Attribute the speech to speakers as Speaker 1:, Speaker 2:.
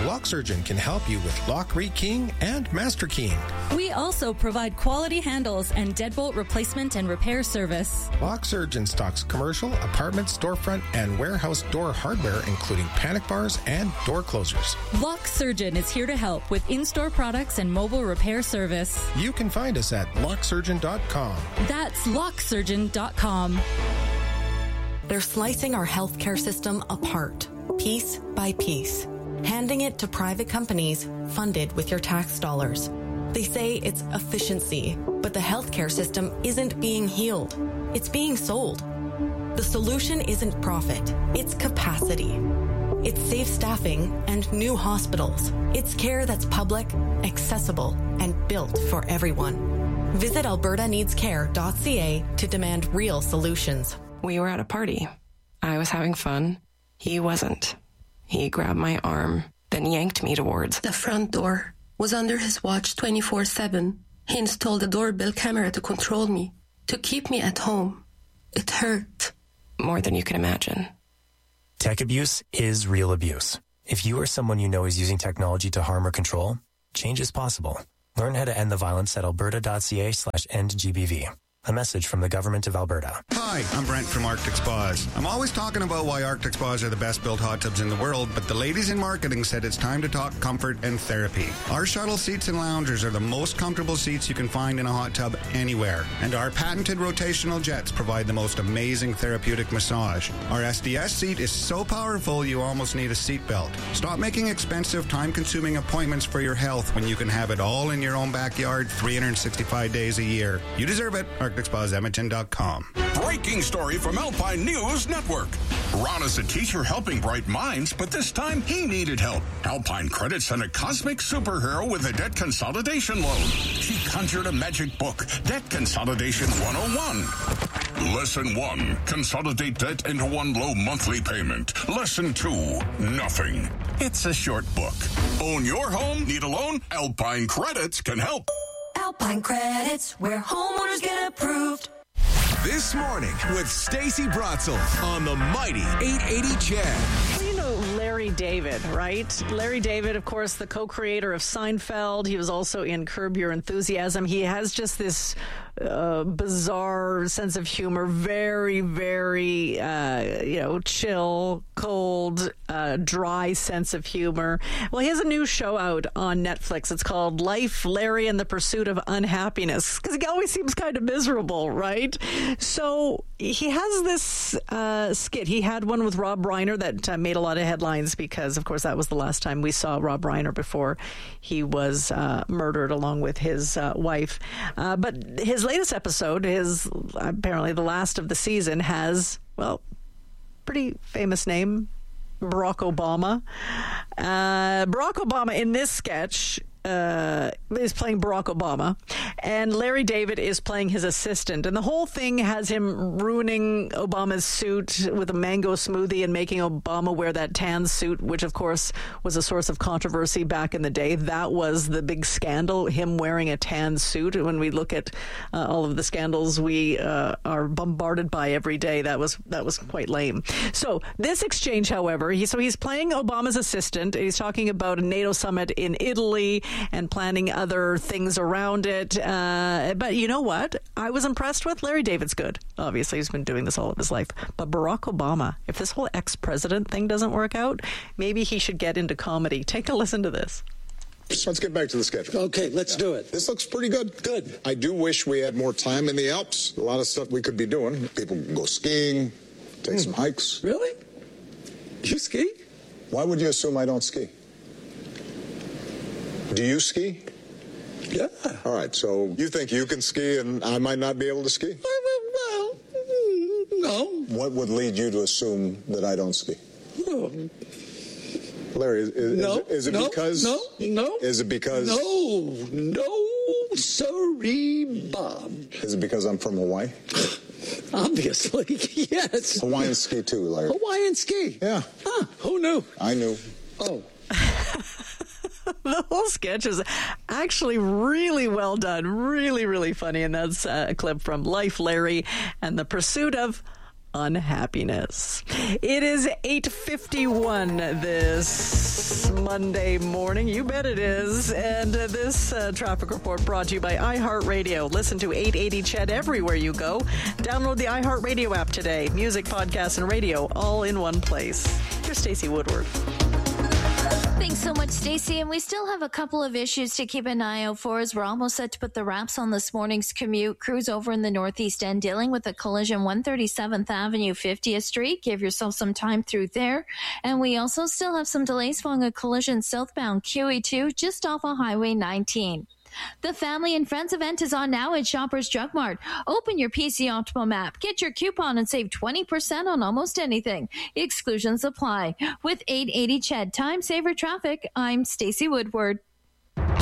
Speaker 1: Lock Surgeon can help you with lock rekeying and master keying.
Speaker 2: We also provide quality handles and deadbolt replacement and repair service.
Speaker 1: Lock Surgeon stocks commercial, apartment, storefront, and warehouse door hardware, including panic bars and door closers.
Speaker 2: Lock Surgeon is here to help with in-store products and mobile repair service.
Speaker 1: You can find us at locksurgeon.com.
Speaker 2: That's locksurgeon.com.
Speaker 3: They're slicing our healthcare system apart, piece by piece, handing it to private companies funded with your tax dollars. They say it's efficiency, but the healthcare system isn't being healed. It's being sold. The solution isn't profit, it's capacity. It's safe staffing and new hospitals. It's care that's public, accessible, and built for everyone. Visit albertaneedscare.ca to demand real solutions.
Speaker 4: We were at a party. I was having fun. He wasn't. He grabbed my arm, then yanked me towards
Speaker 5: the front door. Was under his watch 24/7. He installed a doorbell camera to control me, to keep me at home. It hurt.
Speaker 4: More than you can imagine.
Speaker 6: Tech abuse is real abuse. If you or someone you know is using technology to harm or control, change is possible. Learn how to end the violence at alberta.ca/endgbv. A message from the Government of Alberta.
Speaker 7: Hi, I'm Brent from Arctic Spas. I'm always talking about why Arctic Spas are the best built hot tubs in the world, but the ladies in marketing said it's time to talk comfort and therapy. Our shuttle seats and loungers are the most comfortable seats you can find in a hot tub anywhere. And our patented rotational jets provide the most amazing therapeutic massage. Our SDS seat is so powerful you almost need a seatbelt. Stop making expensive, time-consuming appointments for your health when you can have it all in your own backyard 365 days a year. You deserve it. ArcticSpasEdmonton.com.
Speaker 8: Breaking story from Alpine News Network. Ron is a teacher helping bright minds, but this time he needed help. Alpine Credit sent a cosmic superhero with a debt consolidation loan. She conjured a magic book, Debt Consolidation 101. Lesson 1, consolidate debt into one low monthly payment. Lesson 2, nothing. It's a short book. Own your home? Need a loan? Alpine Credits can help.
Speaker 9: Alpine Credits, where homeowners get approved.
Speaker 10: This morning with Stacey Bratzel on the mighty 880 CHED.
Speaker 11: Well, you know Larry David, right? Larry David, of course, the co-creator of Seinfeld. He was also in Curb Your Enthusiasm. He has just this bizarre sense of humor, very, very, chill, cold, dry sense of humor. Well, he has a new show out on Netflix. It's called Life, Larry and the Pursuit of Unhappiness, because he always seems kind of miserable, right? So he has this skit. He had one with Rob Reiner that made a lot of headlines because, of course, that was the last time we saw Rob Reiner before he was murdered along with his wife. But his latest episode, is apparently the last of the season, has, well, pretty famous name, Barack Obama. Barack Obama in this sketch is playing Barack Obama, and Larry David is playing his assistant, and the whole thing has him ruining Obama's suit with a mango smoothie and making Obama wear that tan suit, which of course was a source of controversy back in the day. That was the big scandal, him wearing a tan suit. When we look at all of the scandals we are bombarded by every day, that was quite lame. So this exchange, however, he's playing Obama's assistant. He's talking about a NATO summit in Italy and planning other things around it. But you know what? I was impressed with Larry David's good. Obviously, he's been doing this all of his life. But Barack Obama, if this whole ex-president thing doesn't work out, maybe he should get into comedy. Take a listen to this.
Speaker 12: Let's get back to the schedule.
Speaker 13: Okay, let's do it.
Speaker 12: This looks pretty good.
Speaker 13: Good.
Speaker 12: I do wish we had more time in the Alps. A lot of stuff we could be doing. People can go skiing, take some hikes.
Speaker 13: Really? You ski?
Speaker 12: Why would you assume I don't ski? Do you ski?
Speaker 13: Yeah.
Speaker 12: All right, so you think you can ski and I might not be able to ski?
Speaker 13: Well, no.
Speaker 12: What would lead you to assume that I don't ski?
Speaker 13: Oh.
Speaker 12: Larry, is it because...
Speaker 13: No.
Speaker 12: Is it because...
Speaker 13: No, sorry, Bob.
Speaker 12: Is it because I'm from Hawaii?
Speaker 13: Obviously, yes.
Speaker 12: Hawaiian ski too, Larry.
Speaker 13: Hawaiian ski?
Speaker 12: Yeah.
Speaker 13: Huh, who knew?
Speaker 12: I knew.
Speaker 13: Oh.
Speaker 11: The whole sketch is actually really well done, really, really funny, and that's a clip from Life, Larry, and the Pursuit of unhappiness. It is 8:51 this Monday morning. You bet it is. And this traffic report brought to you by iHeartRadio. Listen to 880 Ched everywhere you go. Download the iHeartRadio app today. Music, podcasts, and radio all in one place. Here's Stacey Woodward.
Speaker 14: Thanks so much, Stacey. And we still have a couple of issues to keep an eye out for as we're almost set to put the wraps on this morning's commute. Crews over in the Northeast End dealing with a collision 137th Avenue, 50th Street. Give yourself some time through there. And we also still have some delays following a collision southbound QE2 just off of Highway 19. The Family and Friends event is on now at Shoppers Drug Mart. Open your PC Optimum app, get your coupon, and save 20% on almost anything. Exclusions apply. With 880 Ched Time Saver Traffic, I'm Stacey Woodward.